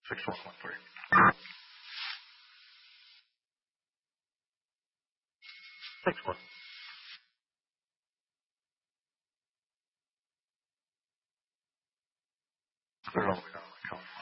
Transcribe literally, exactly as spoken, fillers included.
Six one one three. Six one. Clear all the way down the account.